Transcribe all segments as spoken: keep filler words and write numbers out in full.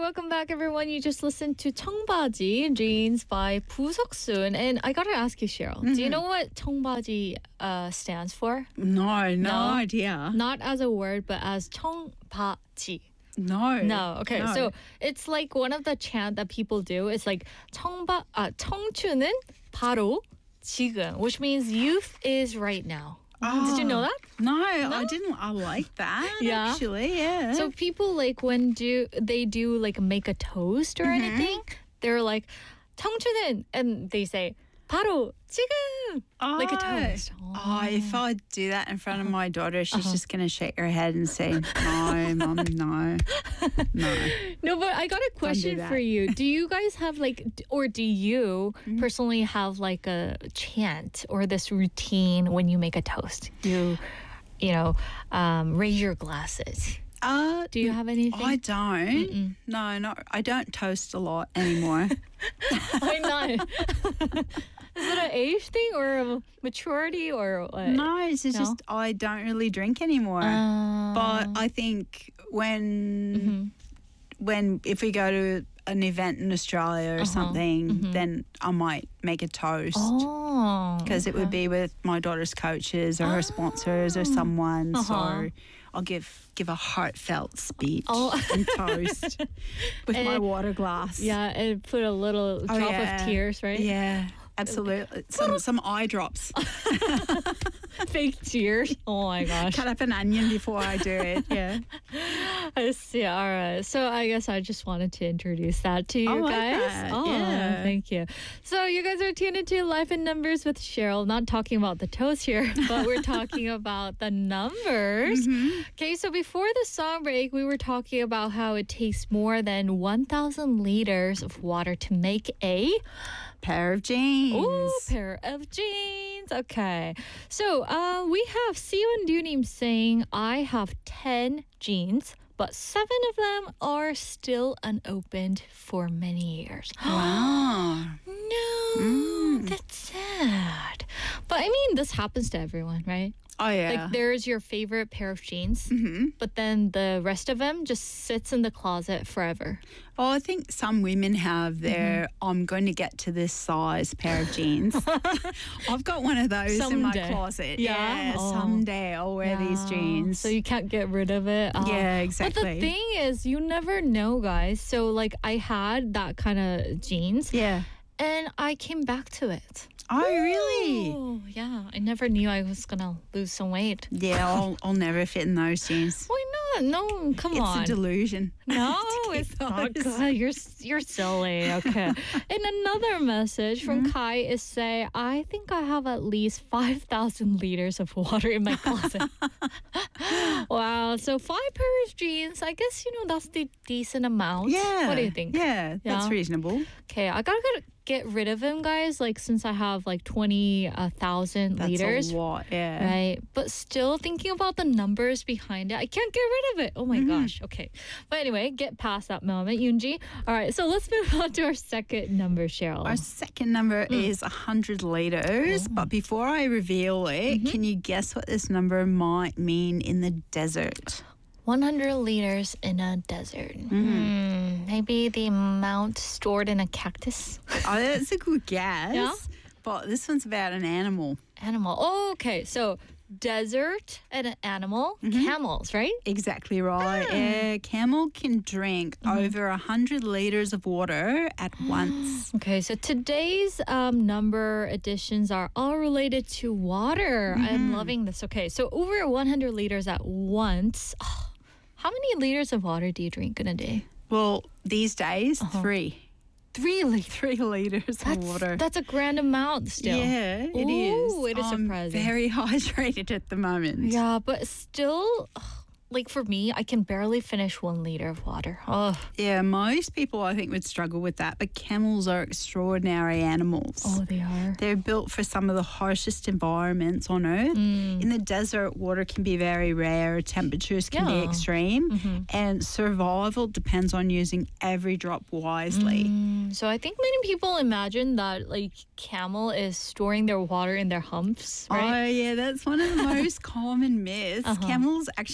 welcome back, everyone. You just listened to 청바지 Jeans by 부석순. And I gotta ask you, Cheryl, mm-hmm. do you know what 청바지 uh, stands for? No, no, No? idea. Not as a word, but as 청바지. No. No. Okay. No. So it's like one of the chant that people do. It's like 청바 아 청춘은 바로 지금, which means youth is right now. Oh, Did you know that? No, no, I didn't. I like that. Yeah. Actually, yeah. So people like when do they do like make a toast or mm-hmm. anything, they're like 청춘은, and they say 바로 지금, oh. like a toast. Oh. oh, if I do that in front of my daughter, she's uh-huh. just gonna shake her head and say, "No, mom, no, no." No, but I got a question do for you. Do you guys have like, or do you mm-hmm. personally have like a chant or this routine when you make a toast? You, you know, um, raise your glasses. Uh, do you have anything? I don't. Mm-mm. No, no, I don't toast a lot anymore. Why not? Is it an age thing or a maturity or what? No, it's just, no? just I don't really drink anymore. Uh, but I think when mm-hmm. when if we go to an event in Australia or uh-huh. something, mm-hmm. then I might make a toast. Oh, because okay. it would be with my daughter's coaches or her oh. sponsors or someone. Uh-huh. So I'll give give a heartfelt speech oh. and toast with and my water glass. Yeah, and put a little oh, drop yeah. of tears, right? Yeah. Absolutely. Some some eye drops. Fake tears. Oh my gosh. Cut up an onion before I do it. Yeah. I see. All right. So I guess I just wanted to introduce that to you I like guys. that. Oh, yeah. Thank you. So you guys are tuned into Life in Numbers with Cheryl. Not talking about the toast here, but we're talking about the numbers. Mm-hmm. Okay. So before the song break, we were talking about how it takes more than one thousand liters of water to make a pair of jeans. Ooh, pair of jeans. Okay. So uh, we have Siwon Dunim saying, I have ten jeans, but seven of them are still unopened for many years. Wow. No, mm. that's sad. But I mean, this happens to everyone, right? Oh, yeah. Like, there's your favorite pair of jeans, mm-hmm. but then the rest of them just sits in the closet forever. Oh, I think some women have their, mm-hmm. I'm going to get to this size pair of jeans. I've got one of those someday. in my closet. Yeah, yeah oh. someday I'll wear yeah. these jeans. So you can't get rid of it. Oh. Yeah, exactly. But the thing is, you never know, guys. So, like, I had that kind of jeans. Yeah. And I came back to it. Oh, really? Oh, yeah. I never knew I was going to lose some weight. Yeah, I'll, I'll never fit in those jeans. Why not? No, come it's on. It's a delusion. No, it's not good. You're, you're silly. Okay. And another message from mm-hmm. Kai is say, I think I have at least five thousand liters of water in my closet. Wow. So five pairs of jeans. I guess, you know, that's the decent amount. Yeah. What do you think? Yeah, that's yeah? reasonable. Okay. I got to get rid of them, guys, like since I have like twenty thousand That's liters. a lot, yeah. Right? But still thinking about the numbers behind it, I can't get rid of it. Oh my mm-hmm. gosh. Okay. But anyway, get past that moment, Yoonji. All right, so let's move on to our second number, Cheryl. Our second number mm. is one hundred liters. Oh. But before I reveal it, mm-hmm. can you guess what this number might mean in the desert? one hundred liters in a desert. Mm. Hmm, maybe the amount stored in a cactus. Oh, that's a good guess. Yeah? But this one's about an animal. Animal. Oh, okay. So desert and an animal. Mm-hmm. Camels, right? Exactly right. Ah. A camel can drink mm-hmm. over one hundred liters of water at once. Okay, so today's um, number additions are all related to water. Mm-hmm. I'm loving this. Okay, so over one hundred liters at once. Oh, how many liters of water do you drink in a day? Well, these days, uh-huh. three. Three liters. Three liters that's, of water. That's a grand amount still. Yeah, it Ooh, is. it is I'm surprising. Very hydrated at the moment. Yeah, but still, like for me, I can barely finish one liter of water. Oh. Yeah, most people I think would struggle with that, but camels are extraordinary animals. Oh, they are. They're built for some of the harshest environments on Earth. Mm. In the desert, water can be very rare, temperatures can yeah. be extreme, mm-hmm. and survival depends on using every drop wisely. Mm. So I think many people imagine that like camel is storing their water in their humps, right? Oh, yeah, that's one of the most common myths. Uh-huh. Camels actually don't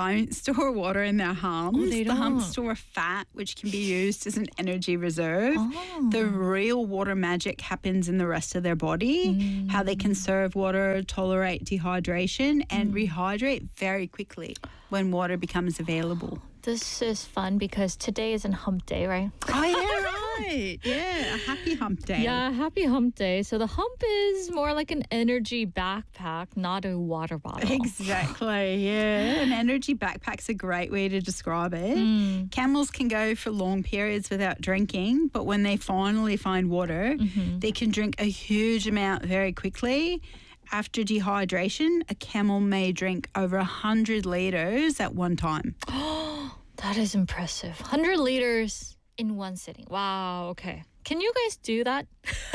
don't store water in their humps. Oh, they the humps don't. store fat, which can be used as an energy reserve. Oh. The real water magic happens in the rest of their body, Mm. how they conserve water, tolerate dehydration, and rehydrate very quickly when water becomes available. This is fun because today isn't hump day, right? Oh, yeah, right. Yeah, a happy hump day. Yeah, happy hump day. So the hump is more like an energy backpack, not a water bottle. Exactly, yeah. An energy backpack's a great way to describe it. Mm. Camels can go for long periods without drinking, but when they finally find water, Mm-hmm. they can drink a huge amount very quickly. After dehydration, a camel may drink over one hundred litres at one time. That is impressive. one hundred liters in one sitting. Wow, okay. Can you guys do that?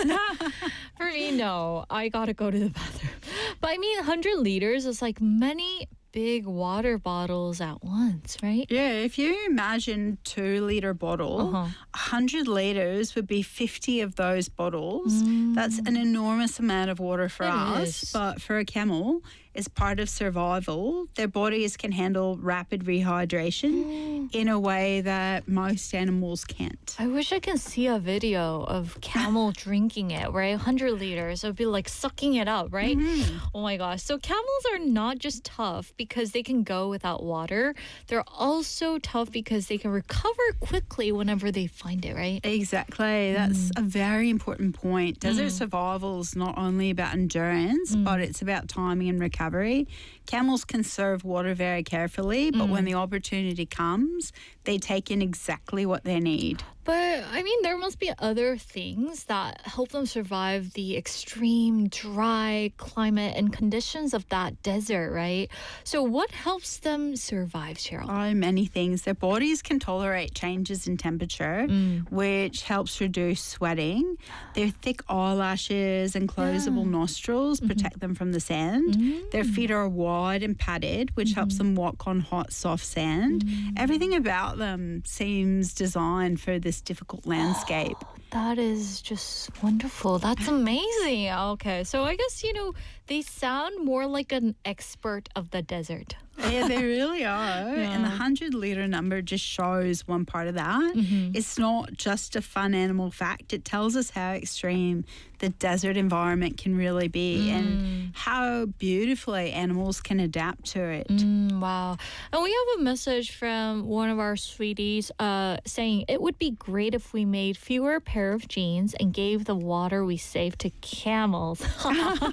For me, no. I gotta go to the bathroom. But I mean, one hundred liters is like many big water bottles at once, right? Yeah, if you imagine two litre bottle, Uh-huh. one hundred litres would be fifty of those bottles. That's an enormous amount of water for It us, is. but for a camel, as part of survival, their bodies can handle rapid rehydration in a way that most animals can't. I wish I can see a video of camel drinking it, right? one hundred liters. It would be like sucking it up, right? Oh my gosh. So camels are not just tough because they can go without water. They're also tough because they can recover quickly whenever they find it, right? Exactly. That's a very important point. Desert survival is not only about endurance, but it's about timing and recovery. Camels conserve water very carefully, but when the opportunity comes, they take in exactly what they need. But I mean, there must be other things that help them survive the extreme dry climate and conditions of that desert, right? So what helps them survive, Cheryl? Oh, many things. Their bodies can tolerate changes in temperature, which helps reduce sweating. Their thick eyelashes and closable nostrils protect them from the sand. Their feet are wide and padded, which helps them walk on hot, soft sand. Everything about them seems designed for this difficult landscape. That is just wonderful. That's amazing. Okay, so I guess, you know, they sound more like an expert of the desert. Yeah, they really are. And the one hundred litre number just shows one part of that. It's not just a fun animal fact. It tells us how extreme the desert environment can really be and how beautifully animals can adapt to it. Mm, wow. And we have a message from one of our sweeties uh, saying it would be great if we made fewer pair of jeans and gave the water we save to camels. That'd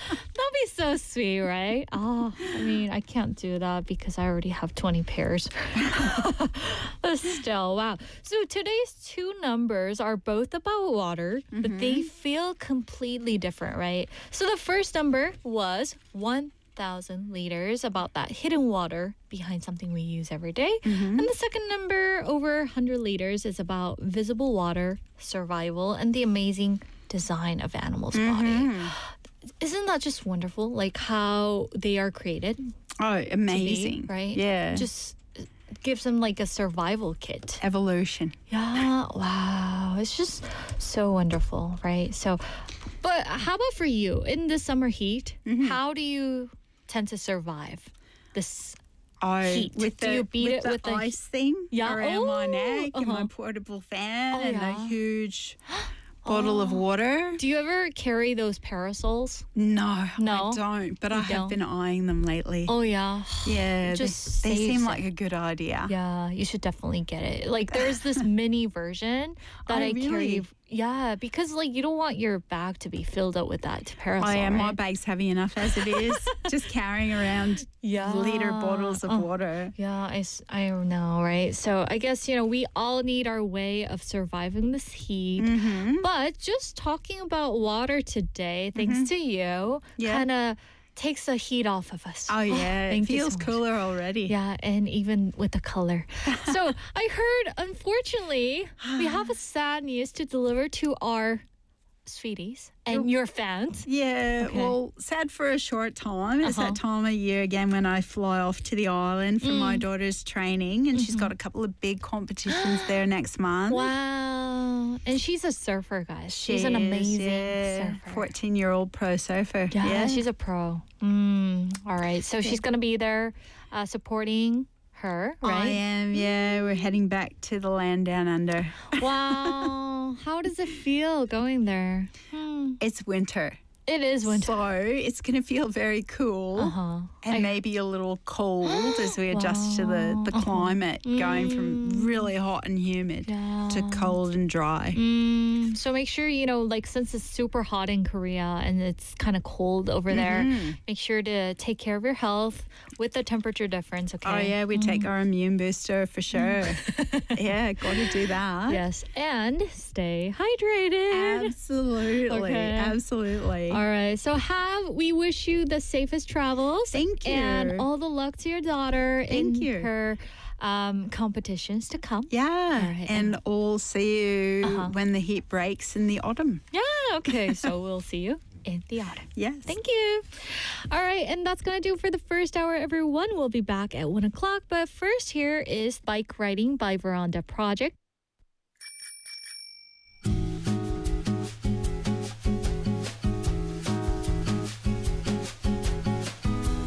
be so sweet, right? Oh, I mean, I can't do that because I already have twenty pairs. But still, wow. So today's two numbers are both about water, but they feel completely different, right? So the first number was one thousand liters, about that hidden water behind something we use every day. And the second number, over one hundred liters, is about visible water, survival, and the amazing design of animals' body. Isn't that just wonderful? Like how they are created, Oh, to be, amazing. right? Yeah. Just gives them like a survival kit. Evolution. Yeah, wow. It's just so wonderful, right? So, but how about for you in the summer heat? How do you tend to survive this? Oh, Heat. with Do the, you beat with it the with the- ice thing Yeah. around my Oh, neck and my uh-huh. portable fan Oh, and yeah. a huge bottle of water. Do you ever carry those parasols? No, No? I don't. But I You have don't? been eyeing them lately. Oh yeah. yeah, they- just they, saves seem it. like a good idea. Yeah, you should definitely get it. Like there's this mini version that Oh, I carry. really? Yeah, because like you don't want your bag to be filled up with that parasol. Oh, yeah, my right? bag's heavy enough as it is. Just carrying around Yeah. liter bottles of Oh. water. Yeah, I, s- I know, right? So I guess, you know, we all need our way of surviving this heat. Mm-hmm. But just talking about water today, thanks to you, Yeah. kind of takes the heat off of us. Oh, yeah. it thank you feels so much. cooler already. Yeah, and even with the color. So I heard, unfortunately, we have a sad news to deliver to our sweeties and your fans. Yeah, Okay. well, sad for a short time. It's Uh-huh. that time of year again when I fly off to the island for my daughter's training, and she's got a couple of big competitions there next month. Wow. And she's a surfer, guys. She's an She is, amazing yeah, surfer. fourteen-year-old pro surfer. Yeah, Yeah, she's a pro. Mm, all right. So she's going to be there uh, supporting her, I right? am. Yeah, we're heading back to the land down under. Wow. How does it feel going there? Hmm. It's winter. It is winter. So it's going to feel very cool Uh-huh. and I- maybe a little cold as we adjust to the, the climate, going from really hot and humid Yeah. to cold and dry. Mm, so make sure, you know, like since it's super hot in Korea and it's kind of cold over there, make sure to take care of your health with the temperature difference, okay? Oh, yeah, we take our immune booster for sure. Yeah, got to do that. Yes, and stay hydrated. Absolutely. Okay. Absolutely. All right. So have we wish you the safest travels. Thank you. And all the luck to your daughter Thank in you. her um, competitions to come. Yeah. right, And I'll see you Uh-huh. when the heat breaks in the autumn. Yeah, okay. So we'll see you in the autumn. Yes. Thank you. All right, and that's going to do it for the first hour, everyone. We'll be back at one o'clock. But first, here is Bike Riding by Veranda Project.